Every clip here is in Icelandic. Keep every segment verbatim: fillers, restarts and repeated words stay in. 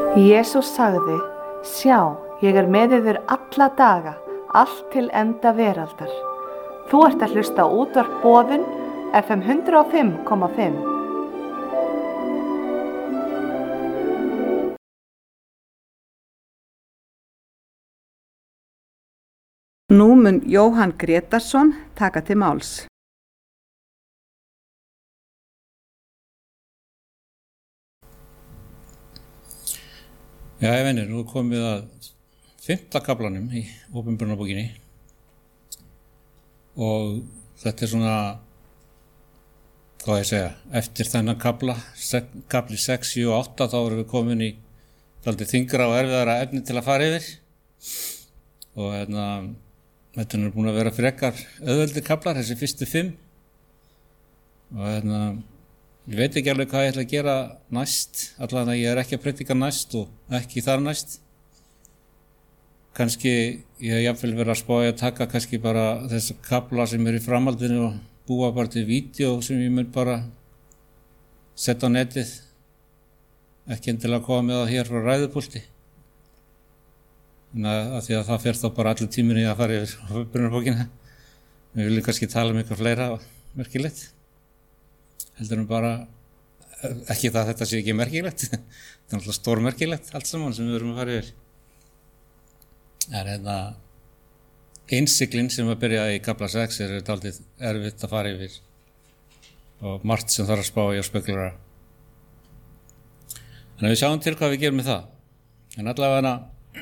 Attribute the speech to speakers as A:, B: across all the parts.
A: Jesús sagði, sjá, ég er með yður alla daga, allt til enda veraldar. Þú ert að hlusta á útvarp Boðun, F M hundrað og fimm komma fimm. Nú mun Jóhann Grétarsson taka til máls.
B: Já, ég venir, nú komum við að fimmta kaflanum í opinberunarbókinni og þetta er svona, hvað ég segja, eftir þennan kafla, kafli sex, sjö og átta, þá erum við komin í dálítið þyngra og erfiðara efni til að fara yfir og hérna, þetta er búin að vera frekar auðveldir kaflar, þessi fyrstu fimm og hérna, ég veit ekki alveg hvað ég ætla að gera næst, allavega ég er ekki að predika næst og ekki þar næst. Kannski ég hef jafnvel verið að spá að taka kannski bara þessa kafla sem er í framhaldinu og búa bara til vídeó sem ég mun bara setja á netið, ekki endilega koma með það hér frá ræðupúlti. Þannig að því að það fer þá bara allir tíminn í að fara yfir opinberunarbókina. Við viljum kannski tala um eitthvað fleira merkilegt. Heldur um bara, ekki það að þetta sé ekki merkilegt, þetta er náttúrulega stórmerkilegt allt saman sem við verum að fara yfir. Það er hérna, innsiglin sem að byrja í kafla sex er dálítið erfitt að fara yfir og margt sem þarf að spá í og spekulera. Þannig að við sjáum til hvað við gerum með það. En allavega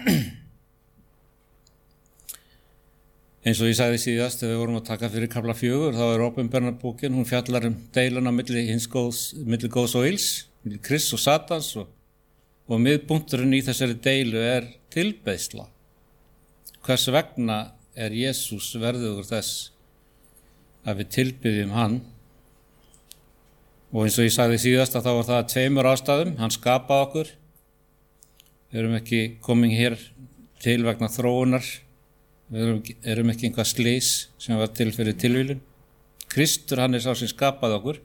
B: eins og ég sagði síðast, þegar við vorum að taka fyrir kafla fjögur, þá er opinberunarbókin, hún fjallar um deiluna milli hins góðs, milli góðs og ills, milli Krists og Satans og, og miðpunkturinn í þessari deilu er tilbeiðsla. Hvers vegna er Jesús verðugur þess að við tilbiðjum hann? Og eins og ég sagði síðast að þá var það tveimur ástæðum, hann skapaði okkur. Við erum ekki komin hér til vegna þróunar. Við erum, erum ekki einhvað slys sem var til fyrir tilvílun. Kristur, hann er sá sem skapaði okkur.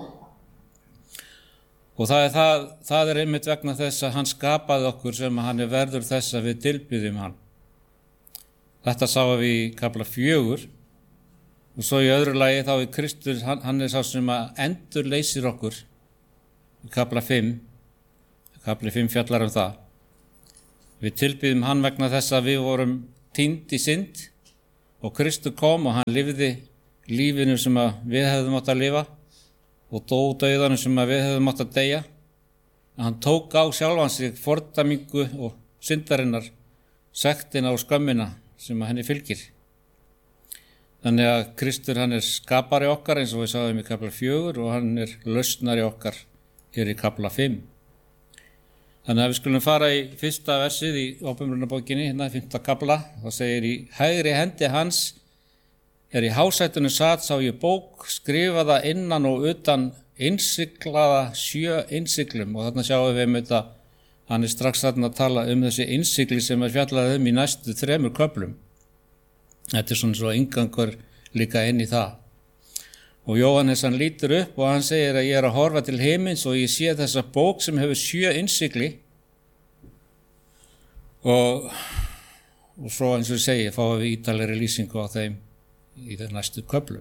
B: Og það er, það, það er einmitt vegna þess að hann skapaði okkur sem hann er verður þess að við tilbiðjum hann. Þetta sáum við í kafla fjögur og svo í öðru lagi þá er Kristur, hann, hann er sá sem að endur leysir okkur í kafla fimm. Kafli fimm fjallar um það. Við tilbiðjum hann vegna þess að við vorum týnd í synd og Kristur kom og hann lifði lífinu sem að við hefðum átt að lifa og dó dauðanum sem að við hefðum átt að deyja. Hann tók á sjálfan sig fordæmingu og syndarinnar, sektina og skömmina sem að henni fylgir. Þannig að Kristur, hann er skapari okkar eins og við sáum í kafla fjögur og hann er lausnari okkar hér í kafla fimm. Þannig að við skulum fara í fyrsta versið í opinberunarbókinni, hérna í fimmta kafla. Það segir í hægri hendi hans er í hásætinu sat sá ég bók skrifaða innan og utan innsiglaða sjö innsiglum og þarna sjáum við um þetta, hann er strax þarna að tala um þessi innsigli sem er fjallað um í næstu þremur köflum. Þetta er svona svo inngangur líka inn í það. Og Jóhannes hann lítur upp og hann segir að ég er að horfa til himins og ég sé þessa bók sem hefur sjö innsigli og, og svo eins og ég segi fáum við ítalegri lýsingu á þeim í þeir næstu köflum.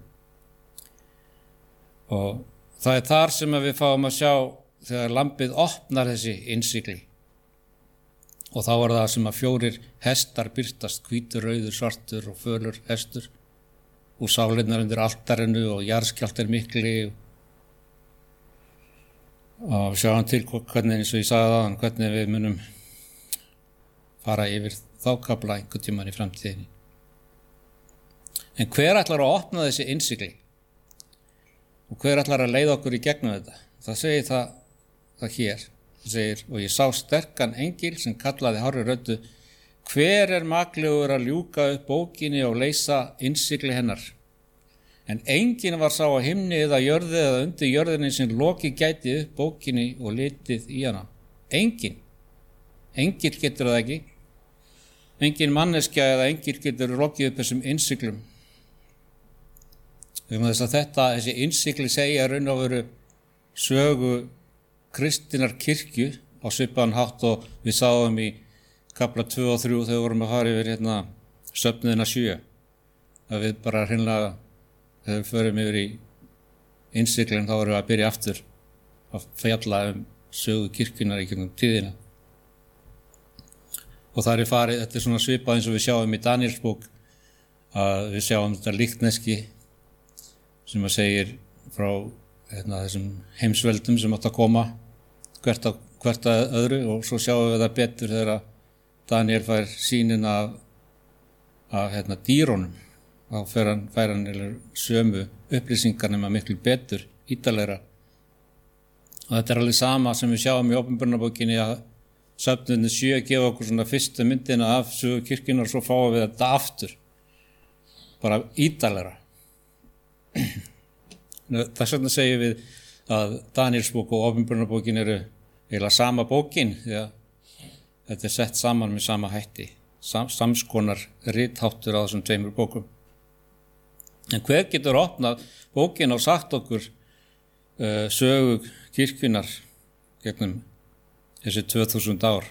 B: Og það er þar sem við fáum að sjá þegar lambið opnar þessi innsigli og þá er það sem að fjórir hestar birtast, hvítur, rauður, svartur og fölur hestur og sálinnar undir altarinu og jarðskjálftar mikli og sjáum til hvernig eins og ég sagði það, hvernig við munum fara yfir þá kafla einhvern tímann í framtíðinni. En hver ætlar að opna þessi innsigli? Og hver ætlar að leiða okkur í gegnum þetta? Það segir það, það hér. Það segir, og ég sá sterkan engil sem kallaði hárri röddu, hver er maklegur að ljúka upp bókinni og leysa innsigli hennar? En enginn var sá á himni eða jörði eða undir jörðinni sem loki gæti upp bókinni og litið í hana. Enginn. Engill getur það ekki. Enginn manneskja eða engill getur lokið upp þessum innsiglum. Um þess að þetta, þessi innsigli segja raun og veru sögu kristinnar kirkju á svipaðan hátt og við sáum í kapla tvö og þrjú þegar við vorum að fara yfir hérna söfnuðina sjö. Að við bara hreinlega, þegar við förum yfir í innsiglinn, þá erum við að byrja aftur að fjalla um sögu kirkjunnar í gegnum tíðina. Og það er farið, þetta er svona svipað eins og við sjáum í Daníelsbók, að við sjáum þetta líkneski sem að segir frá hérna, þessum heimsveldum sem átt að koma hvert að, hvert að öðru, og svo sjáum við það betur þegar Daniel fær sýnin af, af hérna, dýrónum. Þá fær hann, fær hann sömu upplýsingar nema miklu betur, ítarlegra. Og þetta er alveg sama sem við sjáum í Opinberunarbókinni, að söfnuðin sjö gefa okkur svona fyrstu myndina af sögu kirkjunnar og svo fáum við þetta aftur. Bara ítarlegra. Þess vegna segjum við að Daníelsbók og Opinberunarbókin eru eiginlega sama bókin, því að þetta er sett saman með sama hætti. Sam, samskonar ritháttur á þessum tveimur bókum. En hver getur opnað bókin og sagt okkur uh, sögu kirkjunnar gegnum þessi tvö þúsund ár?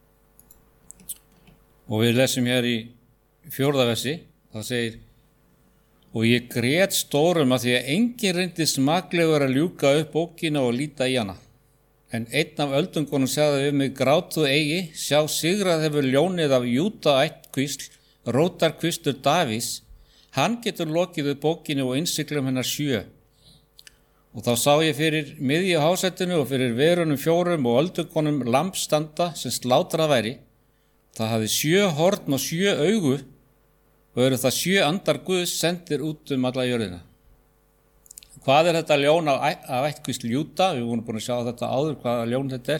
B: Og við lesum hér í fjórða versi, það segir: og ég grét stórum að því að enginn reyndi smaklegur að ljúka upp bókina og líta í hana. En einn af öldungunum sagði við mig: grátu eigi, sjá sigrað hefur ljónið af Júda ættkvísl, rótarkvistur Davís, hann getur lokið upp bókinu og innsiglum hennar sjö. Og þá sá ég fyrir miðju hásættinu og fyrir verunum fjórum og öldungunum lamb standa sem slátrað væri. Það hafði sjö horn og sjö augu, og eru það sjö andar Guðs sendir út um alla jörðina. Hvað er þetta ljón af, af ættkvísl Júda? Við vorum búin að sjá þetta áður, hvaða ljón þetta er.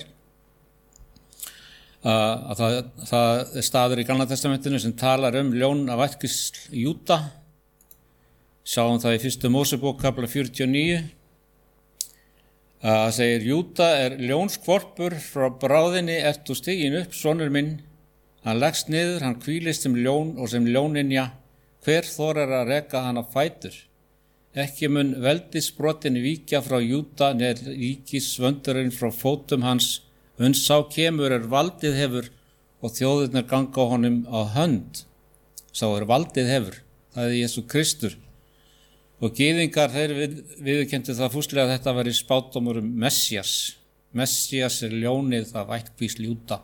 B: Uh, að það, það er staður í Gamla testamentinu sem talar um ljón af ættkvísl Júda. Sjáum það í fyrstu Mósebók kapla fjörutíu og níu. Það uh, segir: Júda er ljónskvorpur, frá bráðinni ert þú stiginn upp, sonur minn. Hann leggst niður, hann hvílist sem ljón og sem ljóninja. Hver þorar að reka hann á fætur? Ekki mun veldisbrotin víkja frá Júda, neð ríkisvöndurinn frá fótum hans. Uns sá kemur er valdið hefur, og þjóðirnar ganga á honum á hönd. Sá er valdið hefur, það er Jesú Kristur. Og gyðingar, þeir við, viðurkenndu það fúslega að þetta væri spádómur um Messías. Messías er ljónið af ættkvísl Júda.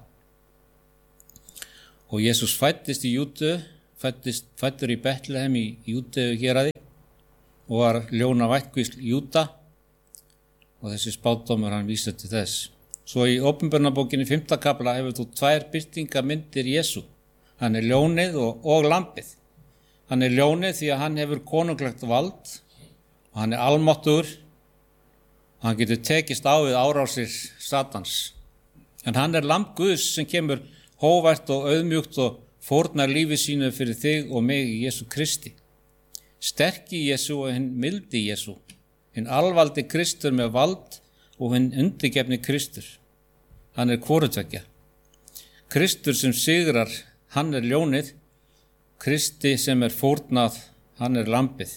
B: Og Jesús fæddist í Júdu, fæddist, fæddur í Betlehem í Júdeu héraði, og var ljón af ættkvísl Júda, og þessi spádómur hann vísar til þess. Svo í Opinberunarbókinni fimmta kafla hefur þú tvær birtingamyndir Jesú. Hann er ljónið og, og lambið. Hann er ljónið því að hann hefur konunglegt vald, og hann er almáttugur, og hann getur tekist á við árásir Satans. En hann er lamb Guðs sem kemur hóvært og auðmjúkt og fórnar lífi sínu fyrir þig og mig í Jesú Kristi. Sterki Jesú og hinn mildi Jesú, hinn alvaldi Kristur með vald og hinn undirgefni Kristur. Hann er hvorutveggja. Kristur sem sigrar, hann er ljónið. Kristi sem er fórnað, hann er lambið.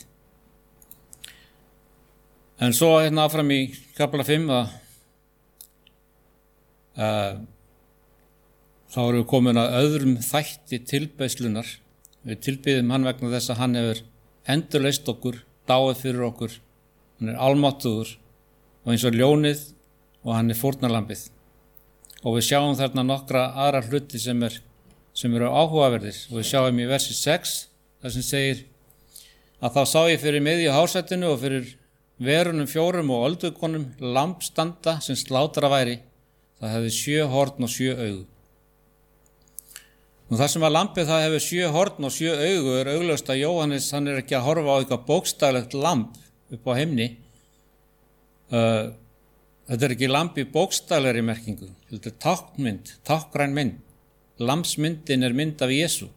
B: En svo hérna áfram í kapla fimm að uh, þá erum við komin að öðrum þætti tilbeiðslunar. Við tilbiðum hann vegna þess að hann hefur endurleist okkur, dáið fyrir okkur. Hann er almáttugur og eins og ljónið, og hann er fórnarlambið. Og við sjáum þarna nokkra aðra hluti sem er sem eru áhugaverðir, og við sjáum í versi sex, þar sem segir að þá sá ég fyrir miðju hásættinu og fyrir verunum fjórum og öldungunum lamb standa sem slátra væri. Það hefði sjö horn og sjö augu. Og það sem að lambið það hefur sjö horn og sjö augu er augljóst að Jóhannes, hann er ekki að horfa á eitthvað bókstaflegt lamb upp á himni. Uh, þetta er ekki lamb í bókstaflegri merkingu. Þetta er táknmynd, tákgræn mynd. Lambsmyndin er mynd af Jesú.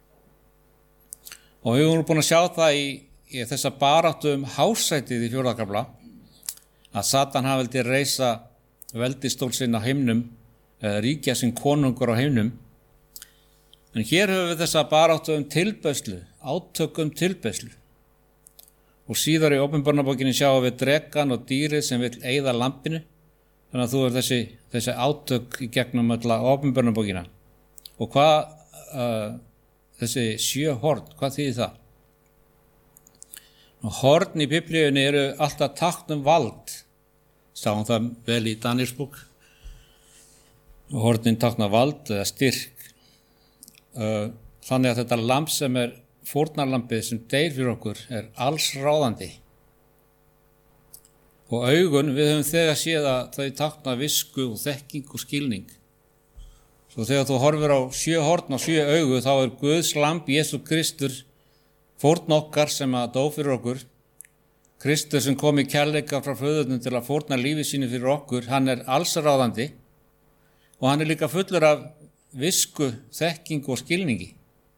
B: Og við vorum búin að sjá það í, í þessa baráttu um hásætið í fjórða kafla, að Satan hafi vildi reisa veldistól sinn á himnum, eða ríkja sinn konungur á himnum. En hér höfum við þessa baráttu um tilbeiðslu, átök um tilbeiðslu. Og síðar í Opinberunarbókinni sjáum við drekann og dýrið sem vill eyða lambinu, þannig að þú er þessi, þessi átök í gegnum alla opinberunarbókina. Og hvað uh, þessi sjö horn, hvað þýðir það? Og horn í Biblíunni eru alltaf tákn um vald. Sáum það vel í Daníelsbók. Og hornin tákna vald eða styrk. Uh, þannig að þetta lamb sem er fórnarlambið sem deyr fyrir okkur er allsráðandi. Og augun, við höfum þegar séð að þau tákna visku og þekking og skilning. Svo þegar þú horfir á sjö horn og sjö augu, þá er Guðs lamb Jesú Kristur fórn okkar sem að dó fyrir okkur. Kristur sem kom í kærleika frá föðurnum til að fórna lífi sínu fyrir okkur, hann er allsráðandi og hann er líka fullur af visku, þekking og skilningi.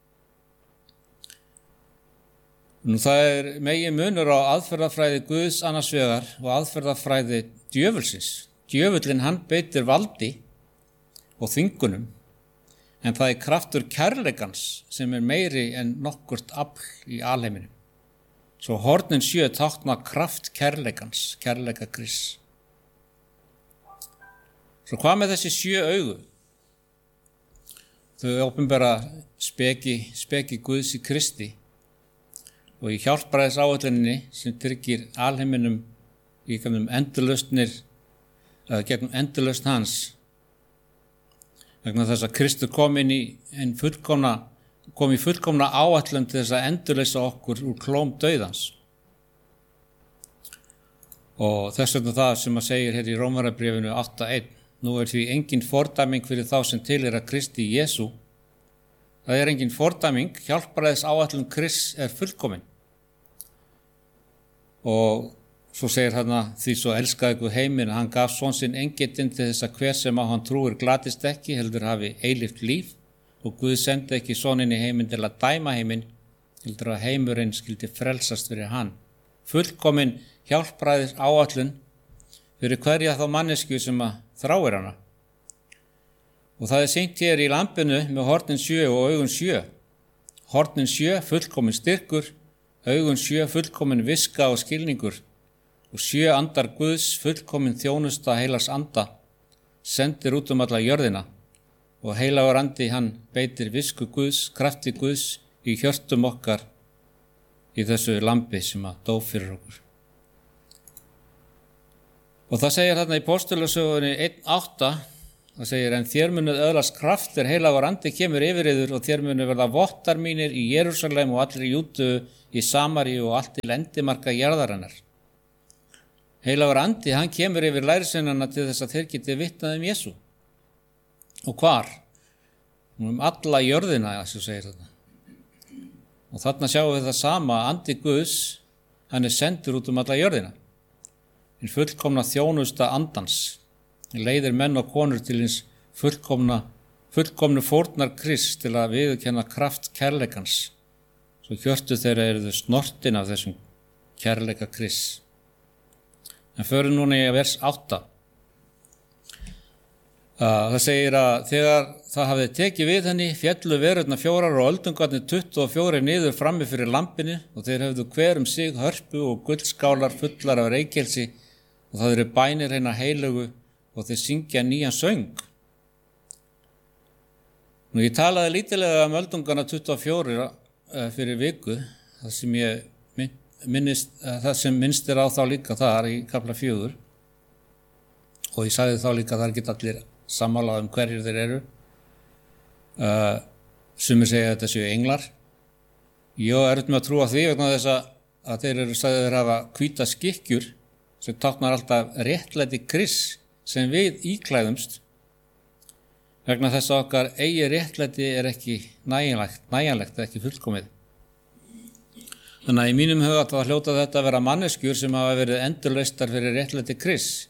B: Nú það er megin munur á aðferðafræði Guðs annars vegar og aðferðafræði djöfulsins. Djöfullinn hann beitir valdi og þvingunum, en það er kraftur kærleikans sem er meiri en nokkurt afl í alheiminum. Svo hornin sjö tákna kraft kærleikans, kærleika Krists. Svo hvað með þessi sjö augu? Þau opinbera speki, speki Guðs í Kristi og í hjálpræðisáætluninni sem tryggir alheiminum í gegnum endurlausnir, eða gegnum endurlausn hans. Vegna þess að Kristur kom inn í en fullkomna, kom í fullkomna áætlun til þess að endurlausa okkur úr klóm dauðans. Og þess vegna það sem að segir hér í Rómarabréfinu átta eitt, nú er því engin fordæming fyrir þá sem tilheyra Kristi Jesú. Það er engin fordæming, hjálpræðisáætlun Krists er fullkomin. Og svo segir hann að því svo elskaði Guð heiminn að hann gaf son sinn engetinn til þess að hver sem á hann trúir glatist ekki, heldur hafi eilíft líf, og Guð sendi ekki soninn í heiminn til að dæma heiminn, heldur að heimurinn skyldi frelsast fyrir hann. Fullkomin hjálpræðis áætlun fyrir hverja þá mannesku sem að þráir hana. Og það er sýnt hér í lampinu með hornin sjö og augun sjö. Hornin sjö, fullkomin styrkur, augun sjö, fullkomin viska og skilningur, og sjö andar Guðs, fullkomin þjónusta heilags anda, sendir út um alla jörðina, og heilagur andi hann beitir visku Guðs, krafti Guðs í hjörtum okkar í þessu lambi sem að dó fyrir okkur. Og það segir þarna í Postulasögunni einn átta, það segir, en þér munuð öðlast kraft er heilagur andi kemur yfir yður og þér munuð verða vottar mínir í Jerúsalem og allir í Júdeu, í Samaríu og allt til endimarka jarðarinnar. Heilagur andi, hann kemur yfir lærisveinana til þess að þeir geti vitnað um Jesú. Og hvar? Um alla jörðina, þessu segir þetta. Og þarna sjáum við það sama, andi Guðs, hann er sendur út um alla jörðina. Hinn fullkomna þjónusta andans, leiðir menn og konur til hins fullkomna, fullkomnu fórnar Krists til að viðurkenna kraft kærleikans. Svo hjörtu þeirra eru þau snortin af þessum kærleika Krists. En förum núna í vers átta. Það segir að þegar það hafði tekið við henni, fjallu verurnar fjórar og öldungarnir tuttugu og fjórir niður frammi fyrir lampinu og þeir höfðu hver um sig hörpu og guldskálar fullar af reykelsi og það eru bænir hennar heilugu og þeir syngja nýjan söng. Nú ég talaði lítilega um öldungarna tuttugu og fjórir fyrir viku, það sem ég minnist, það sem minnst er á þá líka þar í kapla fjögur, og ég sagði þá líka að það er ekki allir sammála um hverjir þeir eru. Uh, sumir segja að þetta séu englar. Ég er auðvitað með að trúa því vegna þess að, að þeir eru sagðið þeir hafa hvíta skikkjur sem táknar alltaf réttlæti Krists sem við íklæðumst, vegna þess að okkar eigi réttlæti er ekki nægjanlegt, nægjanlegt ekki fullkomið. Þannig að í mínum huga þá hljóta þetta að vera manneskjur sem hafa verið endurlaustar fyrir réttlæti Krists.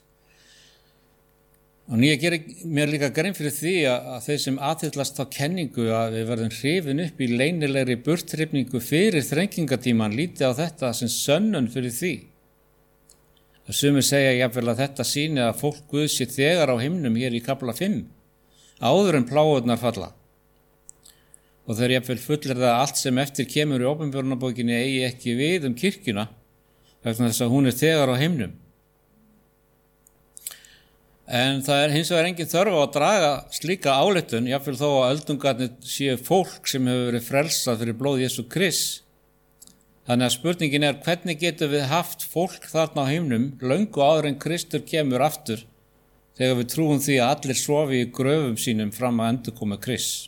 B: Og ég gerir mér líka grein fyrir því að, að þeir sem aðhyllast þá kenningu að við verðum hrifin upp í leynilegri burthrifningu fyrir þrengingatíman líti á þetta sem sönnun fyrir því. Það sumir segja jafnvel að þetta sýni að fólk Guðs sé þegar á himnum hér í kapla fimm, áður en plágurnar falla. Og þeir jafnvel fullir það að allt sem eftir kemur í Opinberunarbókinni eigi ekki við um kirkjuna, vegna þess að hún er þegar á himnum. En það er hins vegar engin þörf á að draga slíka ályktun, jafnvel þó að öldungarnir séu fólk sem hefur verið frelsað fyrir blóð Jesú Krists. Þannig að spurningin er, hvernig getum við haft fólk þarna á himnum löngu áður en Kristur kemur aftur, þegar við trúum því að allir sofi í gröfum sínum fram að endurkomu Krists.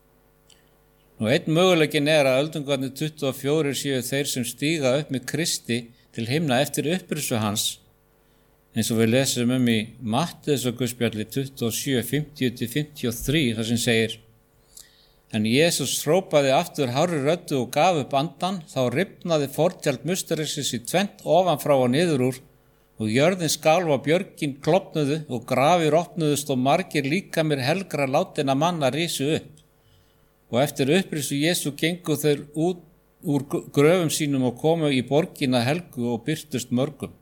B: Nú einn möguleikin er að öldungarnir tuttugu og fjórir séu þeir sem stíga upp með Kristi til himna eftir upprisu hans, eins og við lesum um í Matteusarguðspjalli tuttugu og sjö, fimmtíu til fimmtíu og þrjú, þar sem segir: En Jesús hrópaði aftur hárri röddu og gaf upp andan, þá rifnaði fortjald musterisins í tvennt ofanfrá og niður úr, og jörðin skalf og björgin klofnuðu og grafir opnuðust og margir líkamir helgra látinna manna risu upp. Og eftir upprisu Jesú gengu þeir út úr gröfum sínum og komu í borgina helgu og birtust mörgum.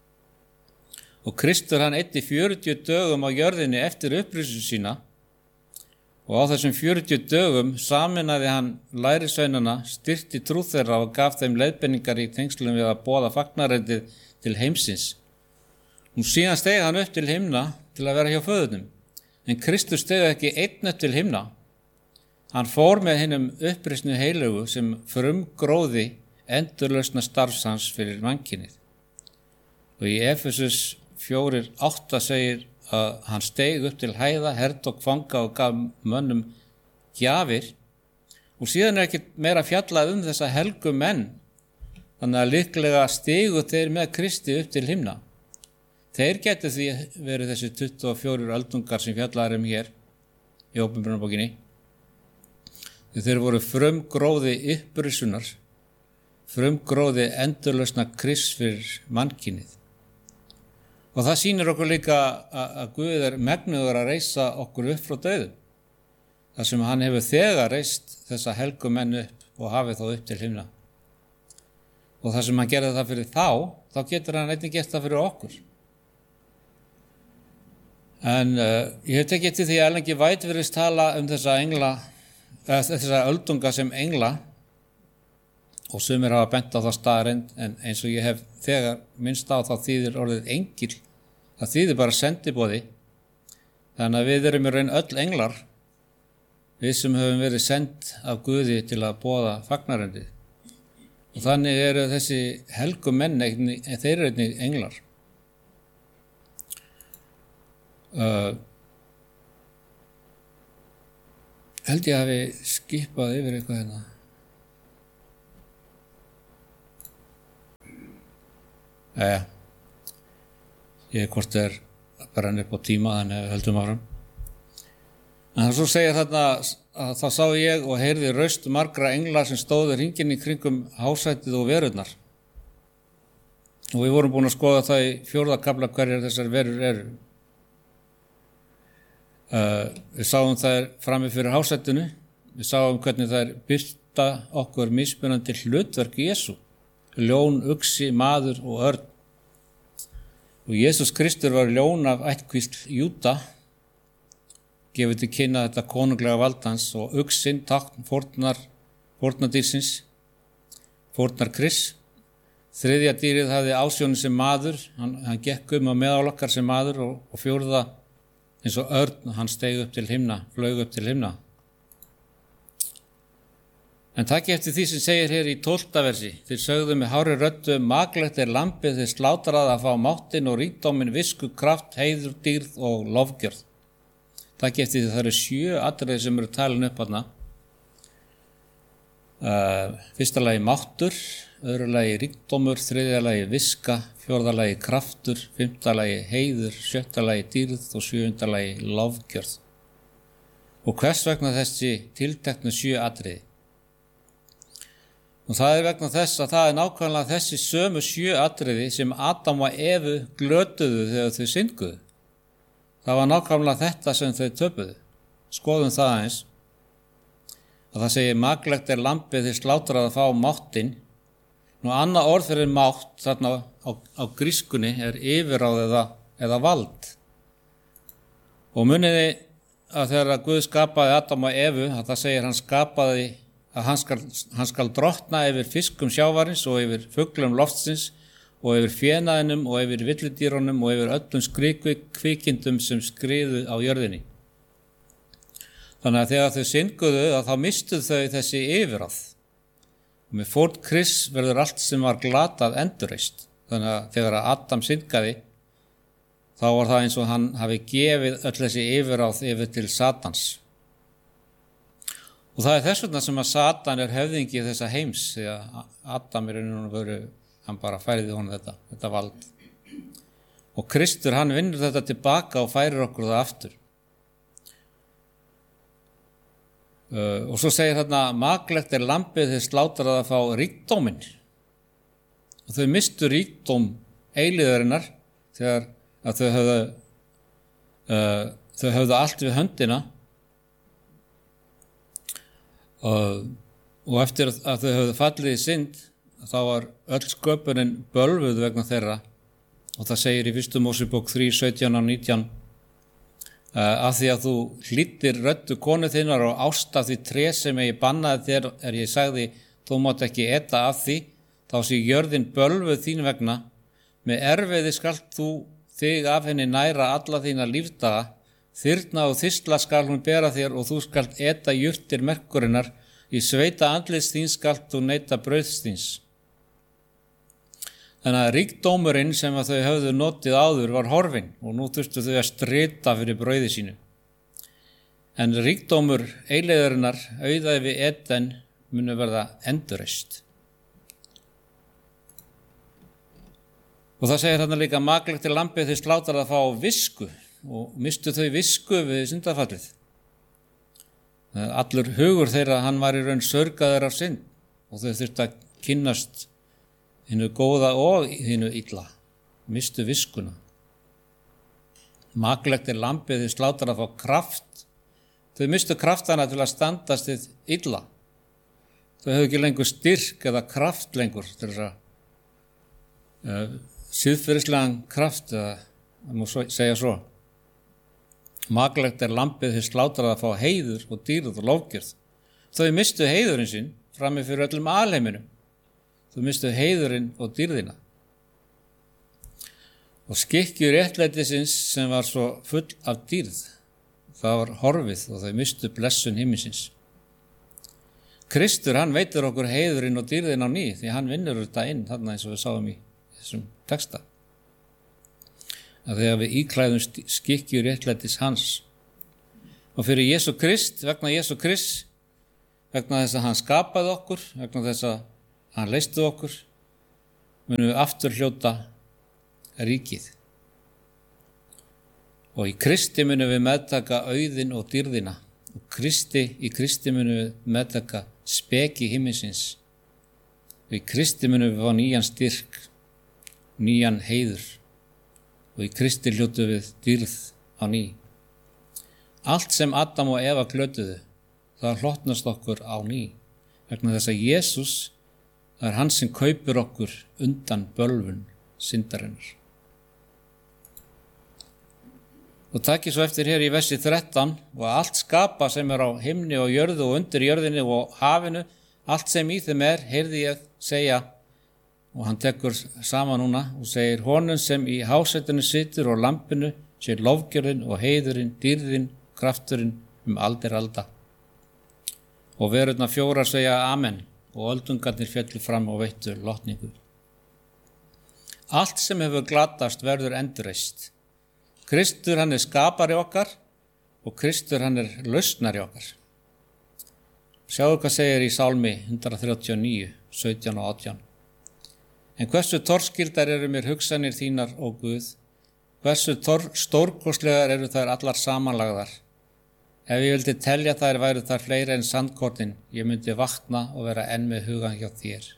B: Og Kristur hann eyddi fjörutíu dögum á jörðinni eftir upprisu sína, og á þessum fjörutíu dögum saminaði hann lærisveinana, styrkti trú þeirra og gaf þeim leiðbeiningar í tengslum við að boða fagnarættið til heimsins. Nú síðan steig hann upp til himna til að vera hjá föðurnum, en Kristur steig ekki einn upp til himna. Hann fór með hinum upprisnu heilugu sem frumgróði endurlausna starfs hans fyrir mannkynið. Og í Efesus fjórir átta segir að hann steig upp til hæða, hertók fanga og gaf mönnum gjafir, og síðan er ekki meira fjallað um þessa helgu menn, þannig að líklega stigu þeir með Kristi upp til himna. Þeir getur því verið þessi tuttugu og fjórir öldungar sem fjallaðar um hér í Åpenbarabókinni. Þeir voru frumgróði upprisunar, frumgróði endurlausna Krists fyrir mannkynið. Og það sýnir okkur líka að Guð er megnuður að reisa okkur upp frá dauðum, þar sem hann hefur þegar reist þessa helgu menn upp og hafið þá upp til himna. Og þar sem hann gerði það fyrir þá, þá getur hann einnig gert það fyrir okkur. En uh, ég hef tekið til því að Erlengi White virðist tala um þessa engla, eða þessa öldunga sem engla, og sumir hafa bent á það staðreynd, en eins og ég hef þegar minnst á þá þýðir orðið engill, það þýðir bara sendiboði, þannig að við erum í raun öll englar, við sem höfum verið send af Guði til að boða fagnarættið. Og þannig eru þessi helgu menn, þeir eru einnig englar. Uh, held ég hafi skipað yfir eitthvað hérna. Jæja, ég er hvort er bara hann upp á tíma, þannig að við höldum áfram. En svo segir þarna að þá sá ég og heyrði raust margra engla sem stóðu hringinn í kringum hásætið og verurnar. Og við vorum búin að skoða það í fjórða kafla hverjar þessar verur eru. Uh, við sáum þær frammi fyrir hásætinu, við sáum hvernig þær birta okkur mismunandi hlutverk Jesú. Ljón, uxi, maður og örn. Og Jesús Kristur var ljón af ættkvísl Júda, gefið til kynna þetta konunglega vald hans, og uxinn tákn fórnar, fórnardýrsins, fórnar Krists. Þriðja dýrið hafði ásjónu sem maður, hann, hann gekk um á meðal okkar sem maður, og, og fjórða eins og örn, hann steig upp til himna, flaug upp til himna. En takk eftir því sem segir hér í tólfta versi, þeir sögðu með hárri röddu, maglegt er lambið, þeir slátrað að fá máttinn og ríkdóminn, visku, kraft, heiður, dýrð og lofgjörð. Takk eftir því það eru sjö atriði sem eru talin upp þarna. Uh, fyrsta lagi máttur, öðru lagi ríkdómur, þriðja lagi viska, fjórða lagi kraftur, fimmta lagi heiður, sjötta lagi dýrð og sjöunda lagi lofgjörð. Og hvers vegna þessi tilteknu sjö atriði? Og það er vegna þess að það er nákvæmlega þessi sömu sjö atriði sem Adam og Evu glötuðu þegar þau synguðu. Það var nákvæmlega þetta sem þau töpuðu. Skoðum það eins. Og það segir maglegt er lambið þeir slátrað að fá máttinn. Nú annað orð fyrir mátt þarna á, á grískunni er yfirráð eða, eða vald. Og muniði að þegar Guð skapaði Adam og Evu, að það segir hann skapaði að hann skal, hann skal drottna yfir fiskum sjávarins og yfir fuglum loftsins og yfir fénaðinum og yfir villidýrunum og yfir öllum skriðkvikindum sem skriðu á jörðinni. Þannig að þegar þau synguðu að þá mistuð þau þessi yfirráð. Og með fórn Krists verður allt sem var glatað endurreist. Þannig að þegar Adam syngaði, þá var það eins og hann hafi gefið öll þessi yfirráð yfir til Satans. Og það er þess vegna sem að Satan er höfðingi þessa heims, því að Adam er einhvern veginn, hann bara færiði honum þetta, þetta vald. Og Kristur, hann vinnur þetta tilbaka og færir okkur það aftur. Uh, og svo segir þarna, maklegt er lambið þið slátrað að fá ríkdóminn. Og þau mistu ríkdóm eilíðarinnar þegar að þau höfðu, uh, þau höfðu allt við höndina. Uh, og eftir að þau höfðu fallið í synd, þá var öll sköpunin bölvuð vegna þeirra, og það segir í fyrstu Mósebók þrjú, sautján og nítján, uh, að því að þú hlýddir röddu konu þinnar og ást af því tré sem ég bannaði þér er ég sagði, þú mátt ekki eta af því, þá sé jörðin bölvuð þín vegna, með erfiði skalt þú þig af henni næra alla þína lífdaga, þyrna og þistla skal hún bera þér og þú skalt eta jurtir merkurinnar, í sveita andlits þín skalt þú neyta brauðs þíns. Þannig að ríkdómurinn sem að þau höfðu notið áður var horfinn og nú þurftu þau að strita fyrir brauði sínu. En ríkdómur eilíðarinnar auðaði við Eden munu verða endurreist. Og það segir þarna líka maklegt til lambið þið slátrað að fá visku og mistu þau visku við syndafallið. Allur hugur þeirra hann var í raun sörgaður af synd og þau þurftu að kynnast hinu góða og hinu illa, mistu viskuna. Maklegt er lambið þið slátrað að fá kraft. Þau mistu kraftana til að standast þið illa. Þau hefðu ekki lengur styrk eða kraft lengur til þess að uh, siðferðislegan kraft, eða það má segja svo. Maklegt er lambið þið slátrað að fá heiður og dýrð og lofgjörð. Þau mistu heiðurinn sinn frammi fyrir öllum alheiminum. Þau mistu heiðurinn og dýrðina. Og skikkju réttlætisins sem var svo full af dýrð, það var horfið og þau mistu blessun himminsins. Kristur, hann veitir okkur heiðurinn og dýrðin á ný, því hann vinnur þetta inn, þarna eins og við sáum í þessum texta. Að þegar við íklæðum skikkju réttlætis hans. Og fyrir Jesú Krist, vegna Jesú Krist, vegna þess að hann skapaði okkur, vegna þess að hann leysti okkur, munum við aftur hljóta ríkið. Og í Kristi munum við meðtaka auðinn og dýrðina. Og Kristi, í Kristi munum við meðtaka speki himminsins. Og í Kristi munum við fá nýjan styrk, nýjan heiður. Og í Kristi hljótu við dýrð á ný. Allt sem Adam og Eva glötuðu, það hlotnast okkur á ný. Vegna þess að Jesús, það er hann sem kaupir okkur undan bölvun syndarinnar. Og takk svo eftir hér í versi þrettán, og allt skapa sem er á himni og jörðu og undir jörðinni og hafinu, allt sem í þeim er, heyrði ég segja, og hann tekur saman núna og segir, honum sem í hásetinu situr og lampinu, sér lofgjörðin og heiðurinn, dýrðin, krafturinn um aldir alda. Og verurnar fjórar segja amen, og öldungarnir fjallu fram og veittu lotningu. Allt sem hefur glatast verður endurreist. Kristur hann er skapari okkar og Kristur hann er lausnari okkar. Sjáu hvað segir í Sálmi hundrað þrjátíu og níu, sautján og átján. En hversu torskildar eru mér hugsanir þínar, ó Guð, hversu stórkostlegar eru þær allar samanlagðar. Ef ég vildi telja þær væru þær fleiri en sandkornin, ég myndi vakna og vera enn með hugan hjá þér.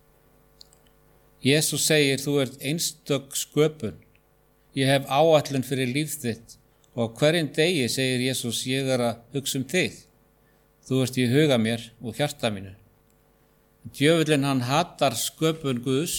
B: Jesús segir, þú ert einstök sköpun. Ég hef áætlun fyrir líf þitt og hverjum degi segir Jesús, ég er að hugsa um þig. Þú ert í huga mér og hjarta mínu. Djöfullinn hann hatar sköpun Guðs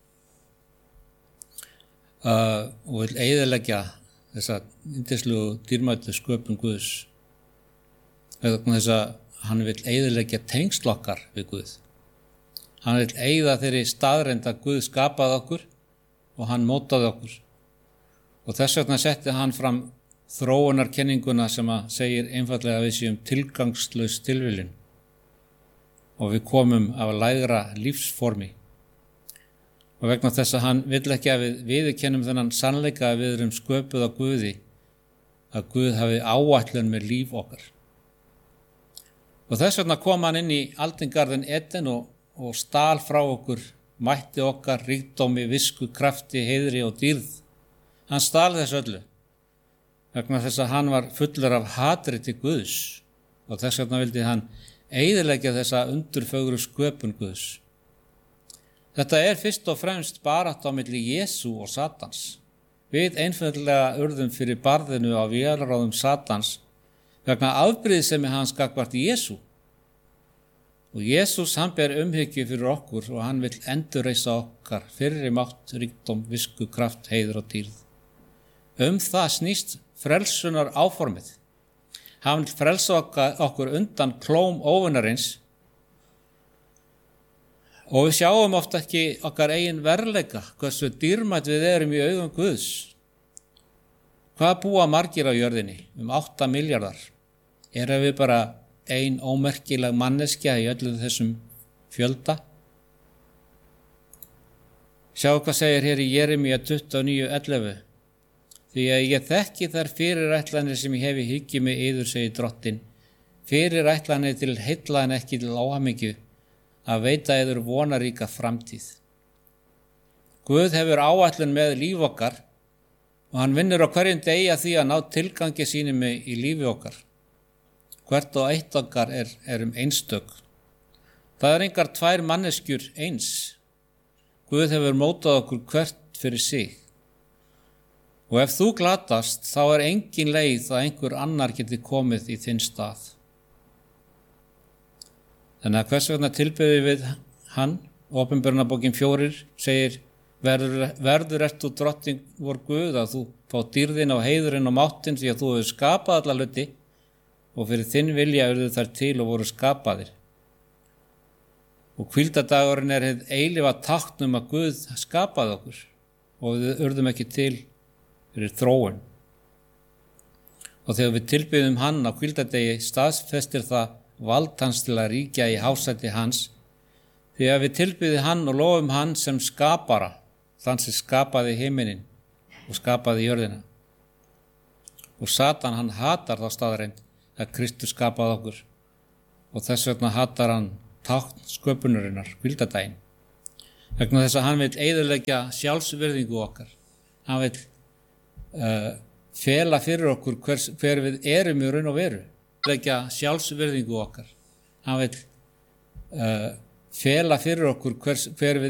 B: uh, og vil eyðileggja þessa yndislegu dýrmætu sköpun Guðs. Eða þess að hann vil eyðileggja tengsl okkar við Guð. Hann vil eyða þeirri staðreynd að Guð skapaði okkur og hann mótaði okkur. Og þess vegna setti hann fram þróunarkenninguna sem að segir einfallega að við séum tilgangslaus tilviljun og við komum af lægra lífsformi. Og vegna þess að hann vill ekki að við viðurkennum þennan sannleika að við erum sköpuð af Guði, að Guð hafi áætlun með líf okkar. Og þess vegna kom hann inn í aldingarðin Eden og, og stal frá okkur mætti okkar, ríkdómi, visku, krafti, heiðri og dýrð. Hann stal þessu öllu vegna þess að hann var fullur af hatri til Guðs og þess vegna vildi hann eyðileggja þessa undurfögru sköpun Guðs. Þetta er fyrst og fremst barátta á milli Jesú og Satans. Við einfaldlega urðum fyrir barðinu á vélráðum Satans vegna afbrýðisemi hans gagnvart Jesú. Og Jesús hann ber umhyggju fyrir okkur og hann vill endurreisa okkar fyrri mátt, ríkdóm, visku, kraft, heiður og dýrð. Um það snýst frelsunar áformið. Hann vill frelsa okkar, okkur undan klóm óvinarins og við sjáum oft ekki okkar eigin verðleika, hversu dýrmætt við erum í augum Guðs. Hvað búa margir á jörðinni? Um átta milljarðar. Erum við bara ein ómerkileg manneskja í öllum þessum fjölda? Sjáu hvað segir hér í Jeremía tuttugu og níu ellefu. Því að ég þekki þær fyrirætlanir sem ég hef í hyggju með yður, segir Drottinn. Fyrirætlanir til heilla en ekki til óhamingju, að veita yður vonaríka framtíð. Guð hefur áætlun með líf okkar og hann vinnur á hverjum degi að því að ná tilgangi sínum í lífi okkar. Hvert og eitt okkar er, er um einstök. Það er engar tvær manneskjur eins. Guð hefur mótað okkur hvert fyrir sig. Og ef þú glatast, þá er engin leið að einhver annar geti komið í þinn stað. Þannig að hvers vegna tilbyðum við hann, Opinberunarbókin fjórir segir, verður, verður ert þú drottning vor Guð að þú fá dýrðin og heiðurinn og máttin því að þú hefur skapað alla hluti og fyrir þinn vilja urðu þær til og voru skapaðir. Og hvíldardagurinn er hið eilífa tákn um að Guð skapaði okkur og við urðum ekki til fyrir þróun. Og þegar við tilbyðum hann á hvíldardegi staðfestir það vald hans til að ríkja í hásæti hans, því að við tilbyðum hann og lofum hann sem skapara, þann sem skapaði himinin og skapaði jörðina. Og Satan hann hatar þá staðreind að Kristur skapaði okkur og þess vegna hatar hann tákn sköpunarinnar, hvíldardaginn. Vegna þess að hann vil eyðileggja sjálfsvirðingu okkar. Hann vil uh, fela fyrir okkur hvers, hver við erum í raun og veru. Leggja sjálfsvirðingu okkar. Hann vil uh, fela fyrir okkur hvers, hver við